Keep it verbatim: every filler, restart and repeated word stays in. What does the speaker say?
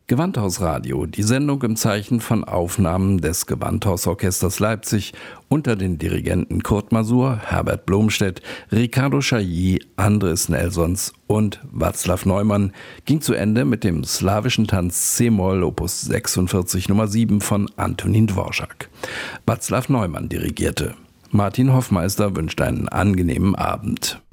Gewandhausradio, die Sendung im Zeichen von Aufnahmen des Gewandhausorchesters Leipzig unter den Dirigenten Kurt Masur, Herbert Blomstedt, Ricardo Chailly, Andres Nelsons und Václav Neumann, ging zu Ende mit dem slawischen Tanz C-Moll Opus sechsundvierzig Nummer sieben von Antonín Dvořák. Václav Neumann dirigierte. Martin Hoffmeister wünscht einen angenehmen Abend.